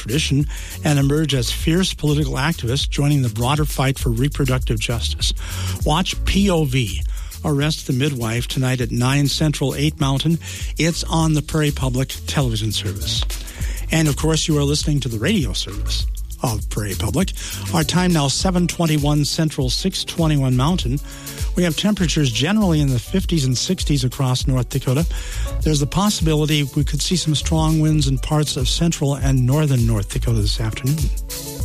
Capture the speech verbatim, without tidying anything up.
tradition and emerge as fierce political activists joining the broader fight for reproductive justice. Watch P O V, Arrest the Midwife, tonight at nine Central, eight Mountain. It's on the Prairie Public television service. And, of course, you are listening to the radio service of Prairie Public. Our time now, seven twenty-one Central, six twenty-one Mountain. We have temperatures generally in the fifties and sixties across North Dakota. There's the possibility we could see some strong winds in parts of central and northern North Dakota this afternoon.